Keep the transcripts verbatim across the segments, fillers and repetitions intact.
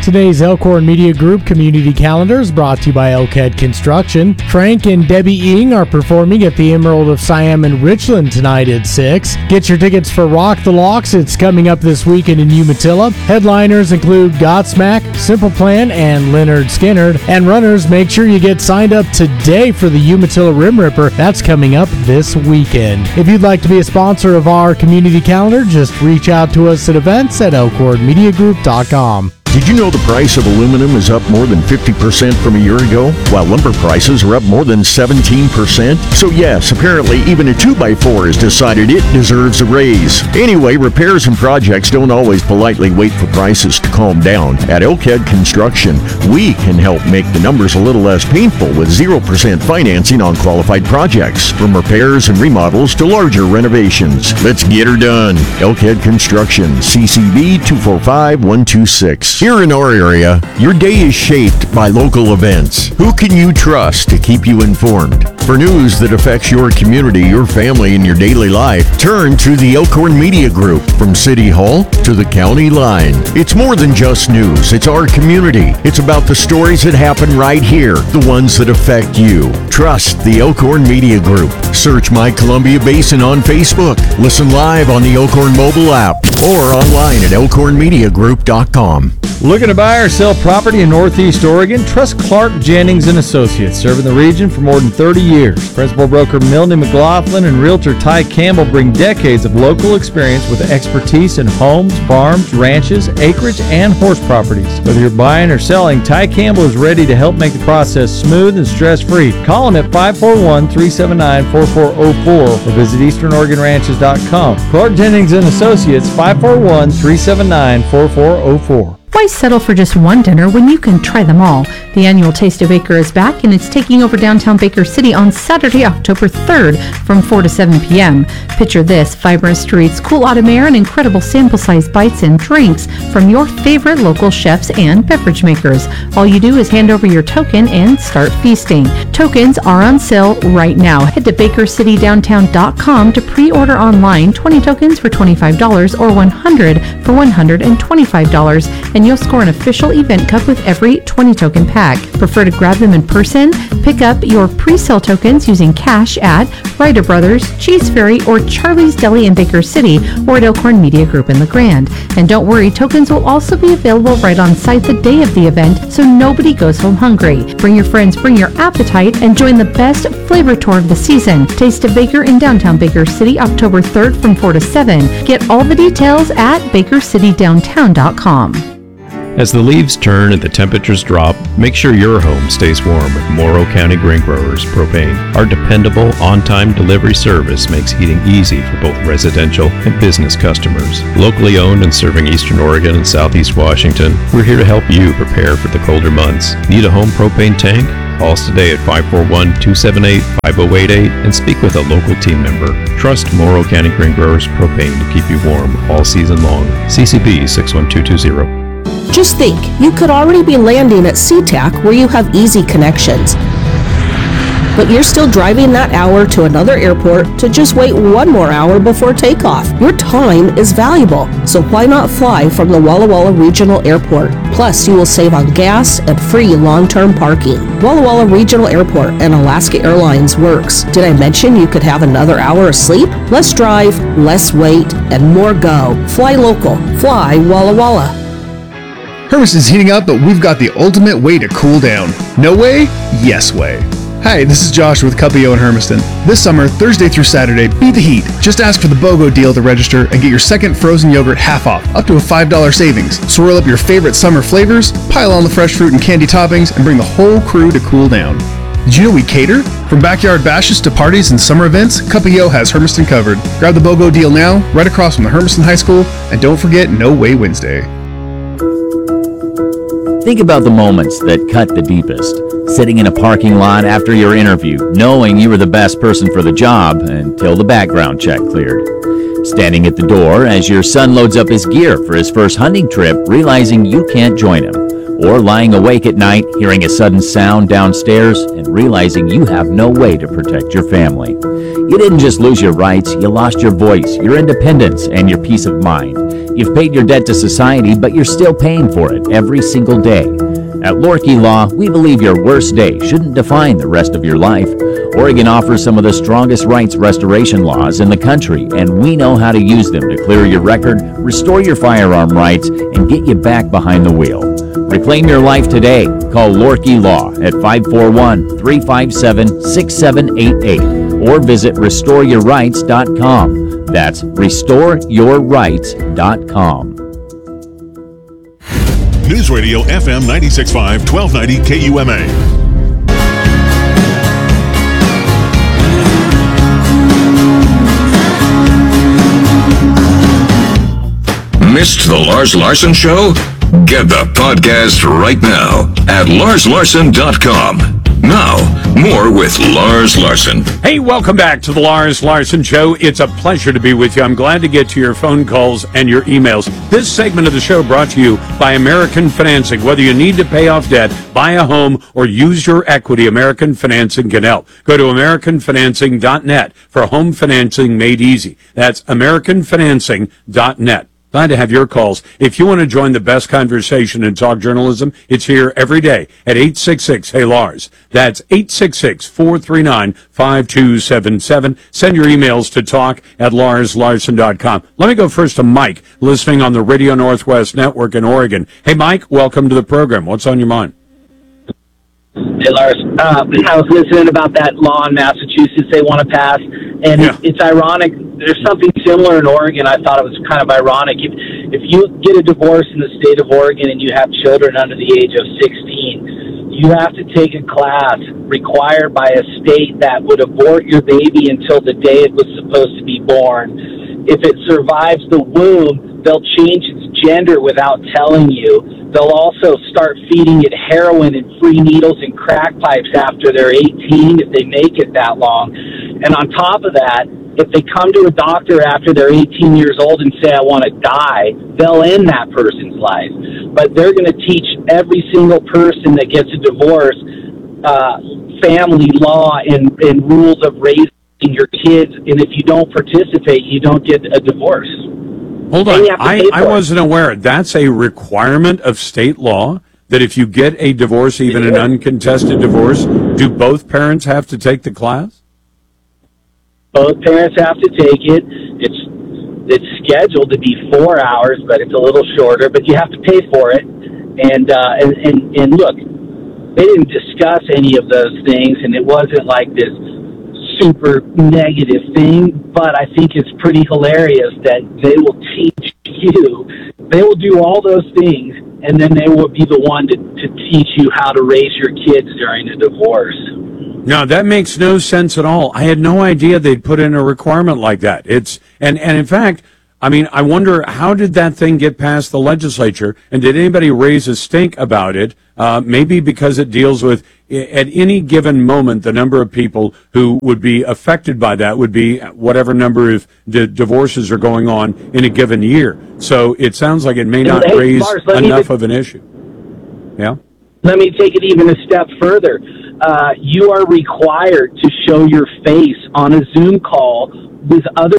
Today's Elkhorn Media Group Community Calendar is brought to you by Elkhead Construction. Frank and Debbie Ing are performing at the Emerald of Siam in Richland tonight at six. Get your tickets for Rock the Locks. It's coming up this weekend in Umatilla. Headliners include Godsmack, Simple Plan, and Leonard Skinner. And runners, make sure you get signed up today for the Umatilla Rim Ripper. That's coming up this weekend. If you'd like to be a sponsor of our community calendar, just reach out to us at events at elkhorn media group dot com. Did you know the price of aluminum is up more than fifty percent from a year ago, while lumber prices are up more than seventeen percent? So yes, apparently even a two by four has decided it deserves a raise. Anyway, repairs and projects don't always politely wait for prices to calm down. At Elkhead Construction, we can help make the numbers a little less painful with zero percent financing on qualified projects, from repairs and remodels to larger renovations. Let's get her done. Elkhead Construction, C C B two four five one two six. Here in our area, your day is shaped by local events. Who can you trust to keep you informed? For news that affects your community, your family, and your daily life, turn to the Elkhorn Media Group. From City Hall to the county line. It's more than just news. It's our community. It's about the stories that happen right here, the ones that affect you. Trust the Elkhorn Media Group. Search My Columbia Basin on Facebook. Listen live on the Elkhorn mobile app or online at elkhorn media group dot com. Looking to buy or sell property in Northeast Oregon? Trust Clark Jennings and Associates, serving the region for more than thirty years. Principal broker Milne McLaughlin and realtor Ty Campbell bring decades of local experience with expertise in homes, farms, ranches, acreage, and horse properties. Whether you're buying or selling, Ty Campbell is ready to help make the process smooth and stress-free. Call him at five four one, three seven nine, four four zero four or visit eastern oregon ranches dot com. Clark Jennings and Associates, five four one, three seven nine, four four zero four. Why settle for just one dinner when you can try them all? The annual Taste of Baker is back, and it's taking over downtown Baker City on Saturday, October third from four to seven p.m. Picture this: vibrant streets, cool autumn air, and incredible sample-sized bites and drinks from your favorite local chefs and beverage makers. All you do is hand over your token and start feasting. Tokens are on sale right now. Head to baker city downtown dot com to pre-order online twenty tokens for twenty-five dollars or one hundred for one hundred twenty-five dollars, and you'll score an official event cup with every twenty token pack. Prefer to grab them in person? Pick up your pre-sale tokens using cash at Ryder Brothers, Cheese Ferry, or Charlie's Deli in Baker City, or at Elkhorn Media Group in La Grande. And don't worry, tokens will also be available right on site the day of the event, so nobody goes home hungry. Bring your friends, bring your appetite, and join the best flavor tour of the season. Taste of Baker in downtown Baker City, October third from four to seven. Get all the details at baker city downtown dot com. As the leaves turn and the temperatures drop, make sure your home stays warm with Morrow County Grain Growers Propane. Our dependable, on-time delivery service makes heating easy for both residential and business customers. Locally owned and serving Eastern Oregon and Southeast Washington, we're here to help you prepare for the colder months. Need a home propane tank? Call us today at five four one, two seven eight, five zero eight eight and speak with a local team member. Trust Morrow County Grain Growers Propane to keep you warm all season long. C C B six one two two zero. Just think, you could already be landing at SeaTac where you have easy connections. But you're still driving that hour to another airport to just wait one more hour before takeoff. Your time is valuable, so why not fly from the Walla Walla Regional Airport? Plus, you will save on gas and free long-term parking. Walla Walla Regional Airport and Alaska Airlines works. Did I mention you could have another hour of sleep? Less drive, less wait, and more go. Fly local. Fly Walla Walla. Hermiston's heating up, but we've got the ultimate way to cool down. No way? Yes way. Hi, this is Josh with Cuppio in Hermiston. This summer, Thursday through Saturday, beat the heat. Just ask for the BOGO deal to register and get your second frozen yogurt half off, up to a five dollars savings. Swirl up your favorite summer flavors, pile on the fresh fruit and candy toppings, and bring the whole crew to cool down. Did you know we cater? From backyard bashes to parties and summer events, Cuppio has Hermiston covered. Grab the BOGO deal now, right across from the Hermiston High School, and don't forget No Way Wednesday. Think about the moments that cut the deepest. Sitting in a parking lot after your interview, knowing you were the best person for the job until the background check cleared. Standing at the door as your son loads up his gear for his first hunting trip, realizing you can't join him. Or lying awake at night, hearing a sudden sound downstairs and realizing you have no way to protect your family. You didn't just lose your rights, you lost your voice, your independence, and your peace of mind. You've paid your debt to society, but you're still paying for it every single day. At Lorkey Law, we believe your worst day shouldn't define the rest of your life. Oregon offers some of the strongest rights restoration laws in the country, and we know how to use them to clear your record, restore your firearm rights, and get you back behind the wheel. Reclaim your life today. Call Lorkey Law at five four one, three five seven, six seven eight eight or visit restore your rights dot com. That's restore your rights dot com. News Radio F M ninety-six point five, twelve ninety K U M A. Missed the Lars Larson Show? Get the podcast right now at lars larson dot com. Now, more with Lars Larson. Hey, welcome back to the Lars Larson Show. It's a pleasure to be with you. I'm glad to get to your phone calls and your emails. This segment of the show brought to you by American Financing. Whether you need to pay off debt, buy a home, or use your equity, American Financing can help. Go to american financing dot net for home financing made easy. That's american financing dot net. Glad to have your calls. If you want to join the best conversation in talk journalism, it's here every day at eight six six, hey Lars. That's eight six six, four three nine, five two seven seven. Send your emails to talk at lars larson dot com. Let me go first to Mike, listening on the Radio Northwest Network in Oregon. Hey, Mike, welcome to the program. What's on your mind? Hey, Lars. Uh, I was listening about that law in Massachusetts they want to pass, and yeah. it's, it's ironic. There's something similar in Oregon. I thought it was kind of ironic. If, if you get a divorce in the state of Oregon and you have children under the age of sixteen, you have to take a class required by a state that would abort your baby until the day it was supposed to be born. If it survives the womb, they'll change its gender without telling you. They'll also start feeding it heroin and free needles and crack pipes after they're eighteen, if they make it that long. And on top of that, if they come to a doctor after they're eighteen years old and say, I want to die, they'll end that person's life. But they're going to teach every single person that gets a divorce uh, family law and, and rules of raising your kids. And if you don't participate, you don't get a divorce. Hold on. I, I wasn't aware. That's a requirement of state law that if you get a divorce, even an uncontested divorce, do both parents have to take the class? Both parents have to take it. It's it's scheduled to be four hours, but it's a little shorter. But you have to pay for it. And uh, and, and and look, they didn't discuss any of those things, and it wasn't like this super negative thing. But I think it's pretty hilarious that they will teach you. They will do all those things, and then they will be the one to, to teach you how to raise your kids during a divorce. No, that makes no sense at all. I had no idea they'd put in a requirement like that. It's and, and in fact, I mean, I wonder, how did that thing get past the legislature, and did anybody raise a stink about it? Uh, maybe because it deals with, at any given moment, the number of people who would be affected by that would be whatever number of d- divorces are going on in a given year. So it sounds like it may not hey, raise Mars, enough me, of an issue. Yeah? Let me take it even a step further. Uh, you are required to show your face on a Zoom call with other...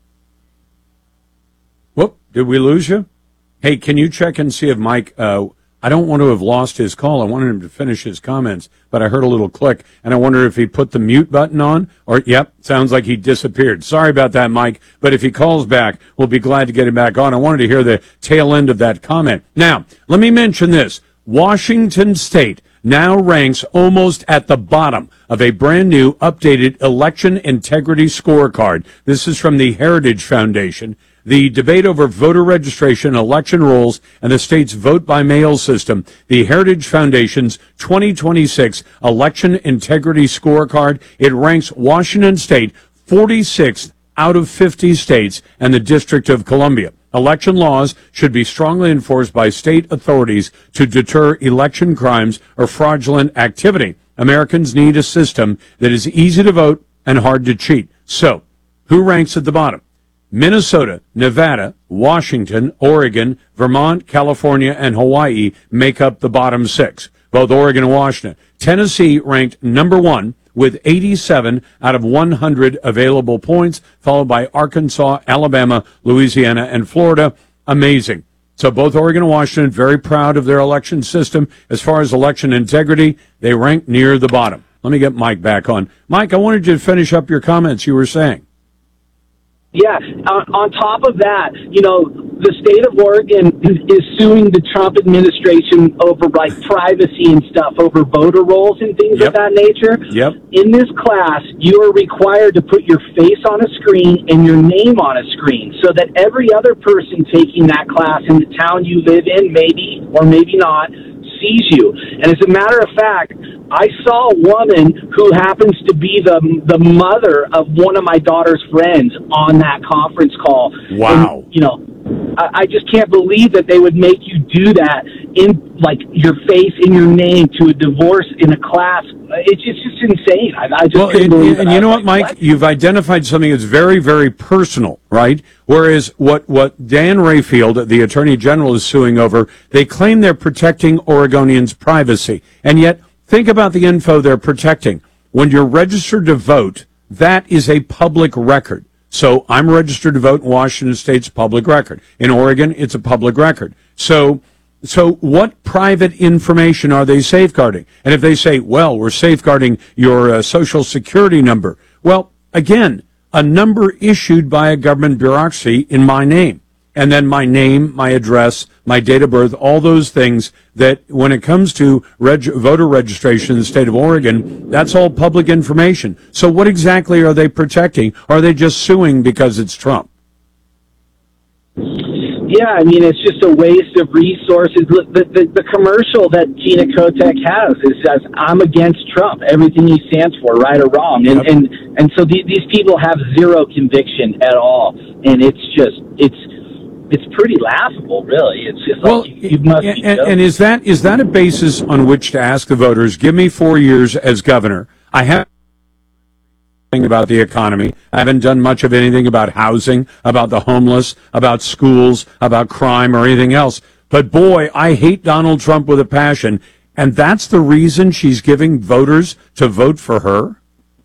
Whoop, did we lose you? Hey, can you check and see if Mike... Uh, I don't want to have lost his call. I wanted him to finish his comments, but I heard a little click, and I wonder if he put the mute button on, or, yep, sounds like he disappeared. Sorry about that, Mike, but if he calls back, we'll be glad to get him back on. I wanted to hear the tail end of that comment. Now, let me mention this. Washington State now ranks almost at the bottom of a brand new updated election integrity scorecard. This is from the Heritage Foundation. The debate over voter registration, election rules, and the state's vote-by-mail system, the Heritage Foundation's twenty twenty-six Election Integrity Scorecard, it ranks Washington State forty-sixth out of fifty states and the District of Columbia. Election laws should be strongly enforced by state authorities to deter election crimes or fraudulent activity. Americans need a system that is easy to vote and hard to cheat. So, who ranks at the bottom? Minnesota, Nevada, Washington, Oregon, Vermont, California, and Hawaii make up the bottom six, both Oregon and Washington. Tennessee ranked number one with eighty-seven out of one hundred available points, followed by Arkansas, Alabama, Louisiana, and Florida. amazing. So both Oregon and Washington very proud of their election system. As far as election integrity, they rank near the bottom. Let me get Mike back on. Mike, I wanted you to finish up your comments you were saying. Yeah, on, on top of that, you know, the state of Oregon is suing the Trump administration over, like, privacy and stuff, over voter rolls and things Yep. of that nature. Yep. In this class, you are required to put your face on a screen and your name on a screen so that every other person taking that class in the town you live in, maybe or maybe not, sees you. And as a matter of fact, I saw a woman who happens to be the the mother of one of my daughter's friends on that conference call. Wow. And, you know, I, I just can't believe that they would make you do that in, like, your face in your name to a divorce in a class. It's just, it's just insane. I, I just Well, couldn't and, believe and it. you know I what, was Mike? like, You've identified something that's very, very personal, right? Whereas what, what Dan Rayfield, the Attorney General, is suing over, they claim they're protecting Oregonians' privacy. And yet, think about the info they're protecting. When you're registered to vote, that is a public record. So I'm registered to vote in Washington State's public record. In Oregon, it's a public record. So, so what private information are they safeguarding? And if they say, well, we're safeguarding your uh, social security number, well, again, a number issued by a government bureaucracy in my name. And then my name, my address, my date of birth, all those things that when it comes to reg- voter registration in the state of Oregon, that's all public information. So what exactly are they protecting? Are they just suing because it's Trump? yeah, I mean, it's just a waste of resources. The, the, the commercial that Gina Kotek has is says, I'm against Trump, everything he stands for, right or wrong. And, Yep. and, and so the, these people have zero conviction at all. And it's just, it's, it's pretty laughable, really. It's just Well, like, you, you must and, be and, joking. and is that is that a basis on which to ask the voters, give me four years as governor? I haven't done anything about the economy. I haven't done much of anything about housing, about the homeless, about schools, about crime, or anything else. But boy, I hate Donald Trump with a passion, and that's the reason she's giving voters to vote for her?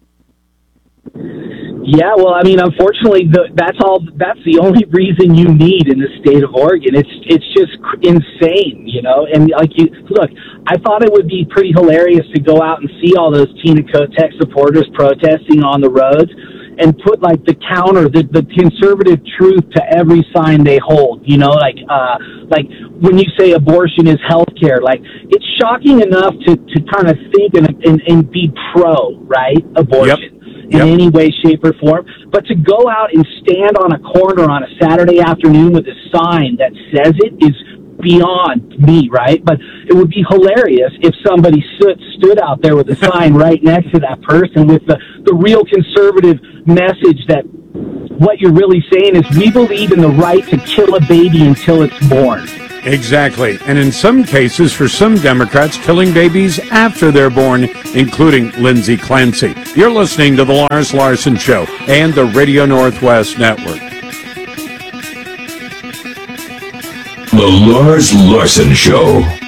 Yeah, well, I mean, unfortunately, the, that's all. That's the only reason you need in the state of Oregon. It's it's just cr- insane, you know. And like you look, I thought it would be pretty hilarious to go out and see all those Tina Kotek supporters protesting on the roads, and put like the counter, the the conservative truth to every sign they hold. You know, like uh, like when you say abortion is health care, like it's shocking enough to to kind of think and and, and be pro, right, abortion. Yep. In Yep. any way, shape, or form. But to go out and stand on a corner on a Saturday afternoon with a sign that says it is beyond me, right? But it would be hilarious if somebody stood, stood out there with a sign right next to that person with the, the real conservative message that what you're really saying is we believe in the right to kill a baby until it's born. Exactly. And in some cases, for some Democrats, killing babies after they're born, including Lindsay Clancy. You're listening to The Lars Larson Show and the Radio Northwest Network. The Lars Larson Show.